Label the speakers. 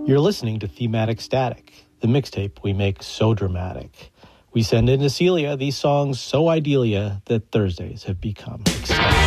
Speaker 1: You're listening to Thematic Static, the mixtape we make so dramatic. We send in to Celia these songs so idealia that Thursdays have become ecstatic.